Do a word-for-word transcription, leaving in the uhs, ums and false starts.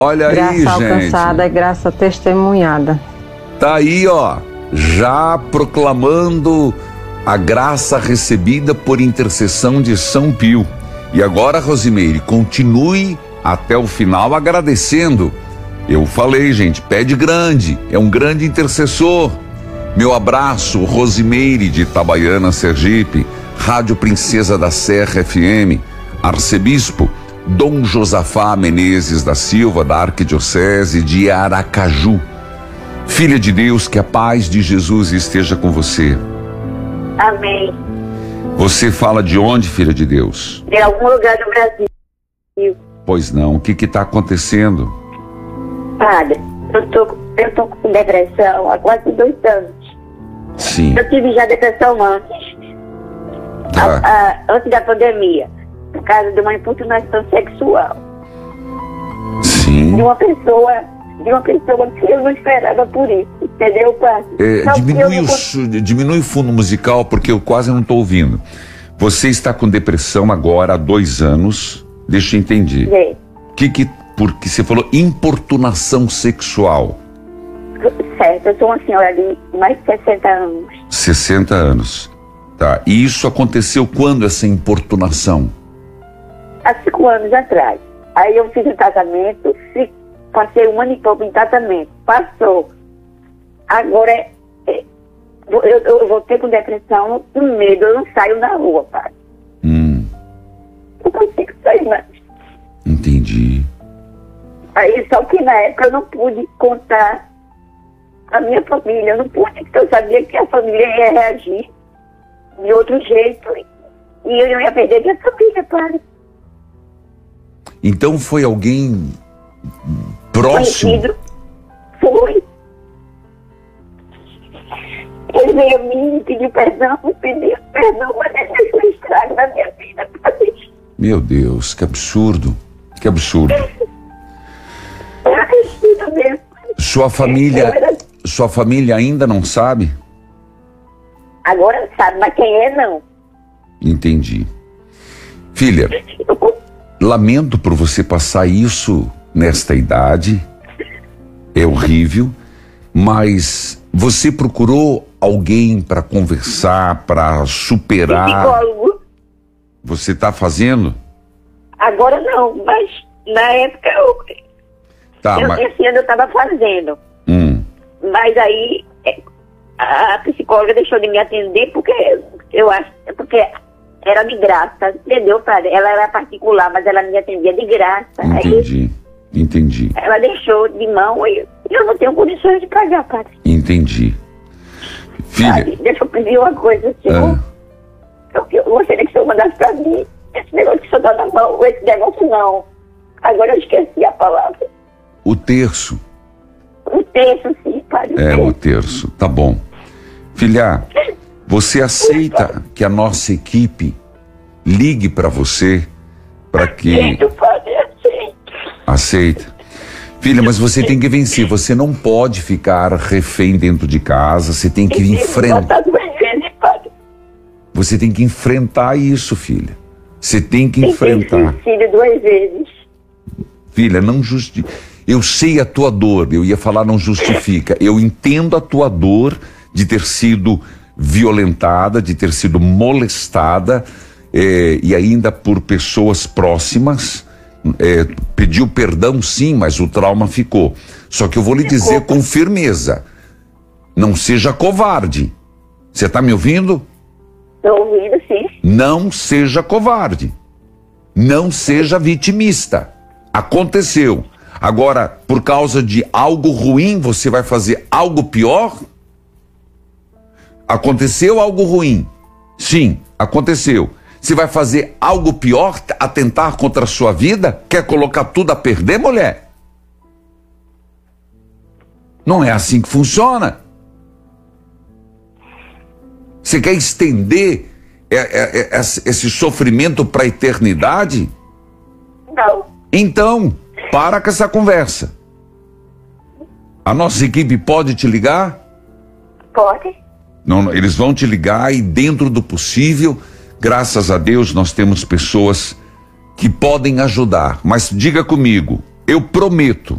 Olha aí, graça gente. alcançada é graça testemunhada. Tá aí, ó, já proclamando a graça recebida por intercessão de São Pio. E agora, Rosimeire, continue até o final agradecendo. Eu falei, gente, pede grande, é um grande intercessor. Meu abraço, Rosimeire de Itabaiana, Sergipe, Rádio Princesa da Serra F M, Arcebispo Dom Josafá Menezes da Silva, da Arquidiocese de Aracaju. Filha de Deus, que a paz de Jesus esteja com você. Amém. Você fala de onde, filha de Deus? De algum lugar do Brasil. Pois não, o que que está acontecendo? Padre, eu tô, eu tô com depressão há quase dois anos. Sim. Eu tive já depressão antes, Tá. a, a, antes da pandemia, por causa de uma importunação sexual. Sim. De uma pessoa, de uma pessoa que eu não esperava por isso, entendeu, Padre? É, Só que eu diminui, não o, cons- su- diminui o fundo musical, porque eu quase não estou ouvindo. Você está com depressão agora há dois anos. Deixa eu entender. É, Que que, porque você falou importunação sexual. certo, eu sou uma senhora de mais de sessenta anos. sessenta anos. Tá. E isso aconteceu quando, essa importunação? Há cinco anos atrás. Aí eu fiz um tratamento, fi- passei um ano e pouco em tratamento. Passou. Agora, é, é, eu, eu voltei com depressão, com medo, eu não saio na rua, pai. Hum, Não consigo sair mais. entendi. Aí, só que na época eu não pude contar a minha família, eu não pude, porque eu sabia que a família ia reagir de outro jeito e eu ia perder minha família, pai. Então foi alguém próximo? Conhecido. Foi. Ele veio a mim, me pediu perdão, me pediu perdão, mas ele deixou um estrago na minha vida, padre. Meu Deus, que absurdo. Que absurdo. Eu acredito mesmo. Sua família, Eu era- sua família ainda não sabe? Agora sabe, mas quem é não. Entendi. Filha, Eu, lamento por você passar isso nesta idade. É horrível, mas você procurou alguém para conversar, para superar? psicólogo, Você está fazendo? agora não, mas na época eu, Tá, eu mas esse ano eu estava fazendo. hum, Mas aí é, a psicóloga deixou de me atender porque eu acho, porque era de graça, entendeu, padre? Ela era particular, mas ela me atendia de graça. Aí entendi. Entendi. ela deixou de mão e eu não tenho condições de pagar, padre. Entendi. Filha, Padre, deixa eu pedir uma coisa, senhor. ah, Eu, eu gostaria que o senhor mandasse pra mim esse negócio que o senhor dá na mão, esse negócio não. Agora eu esqueci a palavra. o terço. Um terço, sim, padre. É, um o terço. Tá bom. Filha, você aceita que a nossa equipe ligue para você para que... terço, padre, assim. Aceita. Filha, mas você tem que vencer. Você não pode ficar refém dentro de casa. Você tem que enfrentar. Botar duas vezes, padre. Você tem que enfrentar isso, filha. Você tem que enfrentar. Filho duas vezes. Filha, não justifica. Eu sei a tua dor. Eu ia falar não justifica. Eu entendo a tua dor de ter sido violentada, de ter sido molestada, eh, e ainda por pessoas próximas. É, pediu perdão sim, mas o trauma ficou. Só que eu vou lhe dizer com firmeza: não seja covarde. Você está me ouvindo? Estou ouvindo, sim. Não seja covarde. Não seja vitimista. Aconteceu. Agora, por causa de algo ruim, você vai fazer algo pior? Aconteceu algo ruim. Sim, aconteceu. Você vai fazer algo pior, atentar contra a sua vida? Quer colocar tudo a perder, mulher? Não é assim que funciona. Você quer estender é, é, é, esse sofrimento para a eternidade? Não. Então, para com essa conversa. A nossa equipe pode te ligar? Pode? Não, eles vão te ligar e, dentro do possível, graças a Deus, nós temos pessoas que podem ajudar. Mas diga comigo, eu prometo